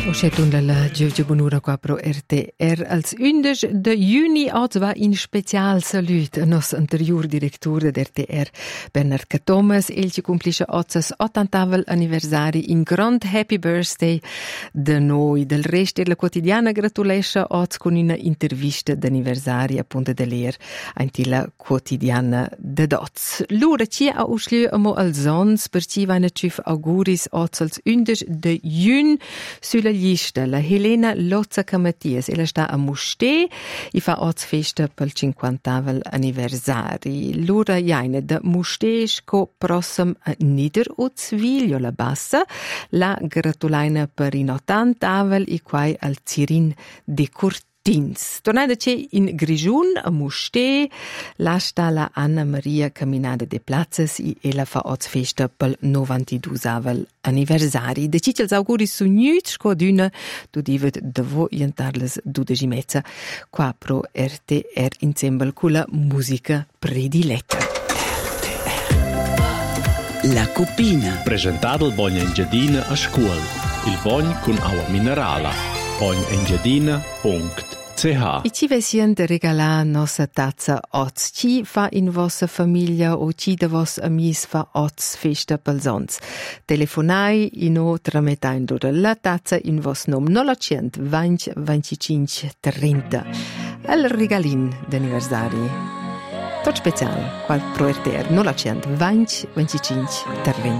Oschetunda la Giugia Bonura qua pro RTR als 11 de juni oggi va in special salut a nos anterior direttur de RTR Bernard K. Thomas el ci complisce ozzas 80 anniversari in grand happy birthday de noi del rest la quotidiana gratulescia oggi con una intervista d'anniversari a Ponte de Leer antila quotidiana de dots. Lura ci a usliu amo als ons per ci vaina cif auguris oggi als 11 de juni sulla lista la Helena Lozzaca Mattias ella sta a Musté e fa oggi festa pel 50 anniversari. Lura jaina da Musté sco prossem a Niederuzwil la bassa la gratulaina per in 80 e quai al Zirin de Curtins. Tornada c'è in Grigiun a Musté la sta la Anna Maria Camminada de Platzes e ella fa oggi festa pel 92 anniversari. De cicels auguris su gnüts sco d'una tu divet de vo ientarles 12:30 qua pro RTR insieme con la musica prediletta. La Copina. Presentare il Bogna Engiadina a scuola. Il Bogn con acqua minerale. bognengiadina.ch E ci vesien de regalar nossa tazza oz. Ci fa in vossa famiglia o ci de vos amis fa oz festa pels ons. Telefonai ino trametain lura la tazza in vos nom 0800 20 25 30. El regalin d'anniversari. Tot special, qual pro RTR 0800 20 25 30.